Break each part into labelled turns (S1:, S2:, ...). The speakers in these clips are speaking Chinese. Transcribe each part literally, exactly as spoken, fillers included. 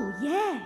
S1: 耶！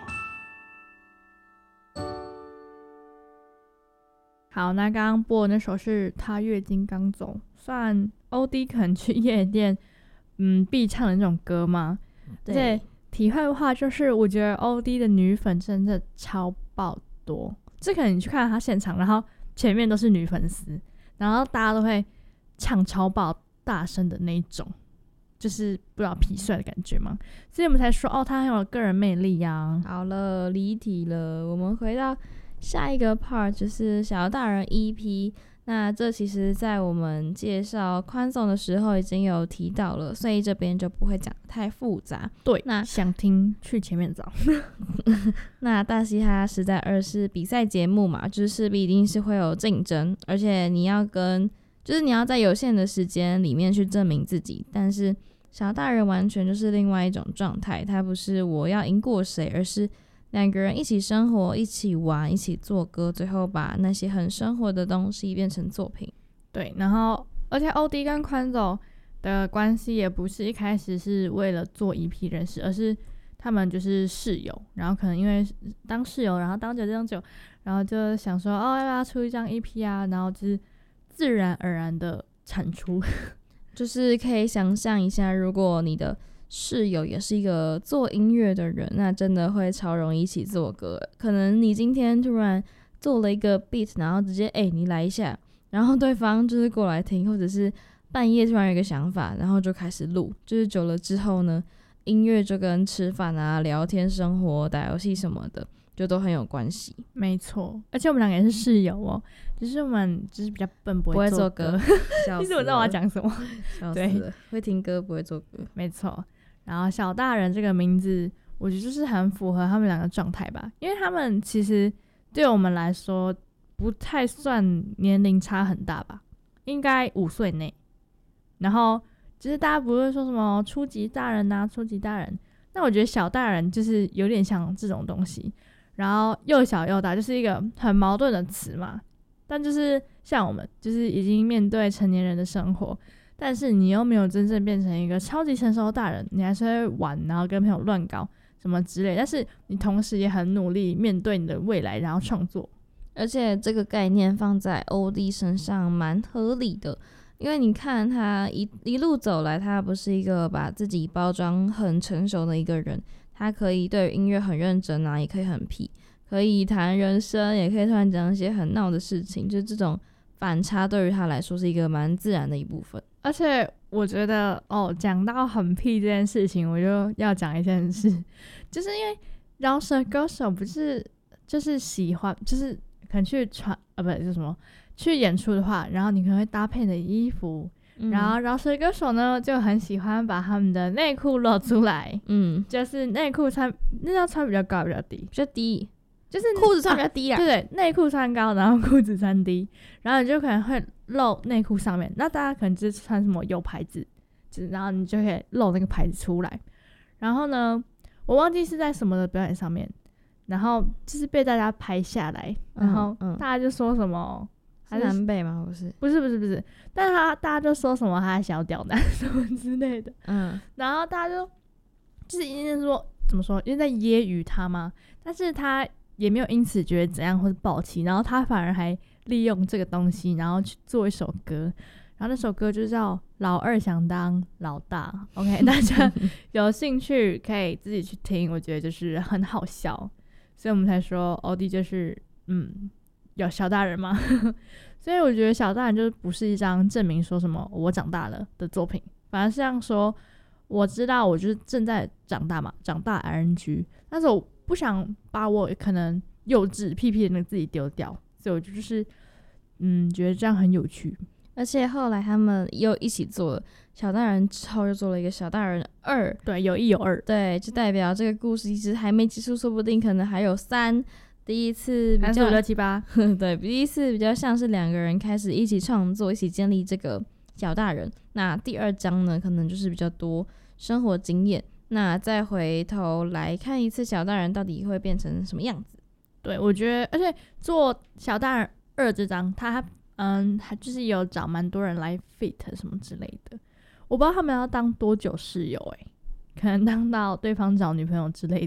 S2: 好，那刚刚播的那首是他月经刚走，算 O D 可能去夜店嗯必唱的那种歌吗？对，题外话就是我觉得 O D 的女粉真的超爆多，这可能你去看他现场，然后前面都是女粉丝，然后大家都会唱超爆大声的那一种，就是不知道痞帅的感觉吗？所以我们才说哦，他很有个人魅力呀、啊。
S3: 好了，离题了，我们回到下一个 part， 就是小大人 E P。那这其实在我们介绍宽松的时候已经有提到了，所以这边就不会讲太复杂。
S2: 对，
S3: 那
S2: 想听去前面找。
S3: 那大嘻哈时代二是比赛节目嘛，就是势必一定是会有竞争，而且你要跟就是你要在有限的时间里面去证明自己。但是小大人完全就是另外一种状态，他不是我要赢过谁，而是两个人一起生活，一起玩，一起做歌，最后把那些很生活的东西变成作品。
S2: 对，然后而且 O D 跟宽总的关系也不是一开始是为了做 E P 认识，而是他们就是室友，然后可能因为当室友，然后当久当久，然后就想说哦要不要出一张 E P 啊，然后就是自然而然的产出。
S3: 就是可以想象一下，如果你的室友也是一个做音乐的人，那真的会超容易一起做歌。可能你今天突然做了一个 beat， 然后直接哎、欸、你来一下，然后对方就是过来听，或者是半夜突然有一个想法，然后就开始录。就是久了之后呢，音乐就跟吃饭啊、聊天、生活、打游戏什么的，就都很有关系。
S2: 没错，而且我们两个也是室友哦，只是我们就是比较笨，不会做歌。你怎么知道我要讲什么？
S3: 笑死了，会听歌不会做歌，
S2: 没错。然后小大人这个名字，我觉得就是很符合他们两个状态吧，因为他们其实对我们来说不太算年龄差很大吧，应该五岁内。然后就是大家不会说什么初级大人啊，初级大人，那我觉得小大人就是有点像这种东西。然后又小又大就是一个很矛盾的词嘛，但就是像我们就是已经面对成年人的生活，但是你又没有真正变成一个超级成熟的大人，你还是会玩，然后跟朋友乱搞什么之类，但是你同时也很努力面对你的未来，然后创作。
S3: 而且这个概念放在 O D 身上蛮合理的，因为你看他一一路走来，他不是一个把自己包装很成熟的一个人，他可以对音乐很认真啊，也可以很痞，可以谈人生，也可以突然讲一些很闹的事情，就这种反差对于他来说是一个蛮自然的一部分。
S2: 而且我觉得哦，讲到很屁这件事情，我就要讲一件事，就是因为饶舌歌手不是就是喜欢，就是可能去传啊，不是什么去演出的话，然后你可能会搭配你的衣服。嗯、然后饶舌歌手呢就很喜欢把他们的内裤露出来，嗯，就是内裤穿那要穿比较高比较低，
S3: 比较低，
S2: 就是
S3: 裤子穿比较低啦，
S2: 啊、对对，内裤穿高，然后裤子穿低，然后你就可能会露内裤上面，那大家可能就是穿什么有牌子，就是然后你就可以露那个牌子出来。然后呢，我忘记是在什么的表演上面，然后就是被大家拍下来，然后大家就说什么。嗯嗯
S3: 是南北吗？不是，
S2: 不是，不是，不是。但是他大家就说什么他小屌男什么之类的，嗯，然后大家就就是因为说怎么说，因为在揶揄他嘛，但是他也没有因此觉得怎样或是暴气，然后他反而还利用这个东西，然后去做一首歌，然后那首歌就叫《老二想当老大》。OK， 大家有兴趣可以自己去听，我觉得就是很好笑，所以我们才说欧弟就是嗯。有小大人吗？所以我觉得小大人就是不是一张证明说什么我长大了的作品，反而是像说我知道我就是正在长大嘛，长大 I N G， 但是我不想把我可能幼稚屁屁的那个自己丢掉，所以我就是嗯觉得这样很有趣。
S3: 而且后来他们又一起做了小大人之后，又做了一个小大人二，
S2: 对，有一有二，
S3: 对，就代表这个故事其实还没结束，说不定可能还有三。第一次比较
S2: 三四五六七八，
S3: 对，第一次比较像是两个人开始一起创作，一起建立这个小大人。那第二章呢，可能就是比较多生活经验。那再回头来看一次小大人到底会变成什么样子？
S2: 对，我觉得，而且做小大人二这章，他嗯，他就是有找蛮多人来 fit 什么之类的。我不知道他们要当多久室友、欸，可能当到对方找女朋友之类